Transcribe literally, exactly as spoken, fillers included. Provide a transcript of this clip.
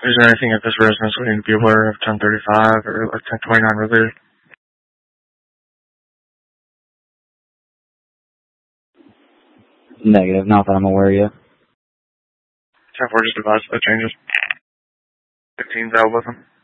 Is there anything at this residence we need to be aware of ten thirty-five or like ten twenty-nine related? Negative, not that I'm aware yet. ten four just advised of the changes. fifteen's out with them.